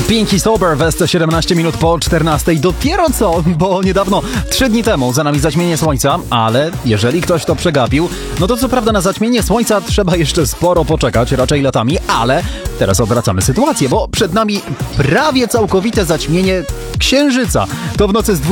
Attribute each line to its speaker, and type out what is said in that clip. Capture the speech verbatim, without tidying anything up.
Speaker 1: Pinky Sober w siedemnaście minut po czternastej. Dopiero co, bo niedawno, trzy dni temu za nami zaćmienie słońca, ale jeżeli ktoś to przegapił, no to co prawda na zaćmienie słońca trzeba jeszcze sporo poczekać, raczej latami, ale teraz odwracamy sytuację, bo przed nami prawie całkowite zaćmienie księżyca. To w nocy z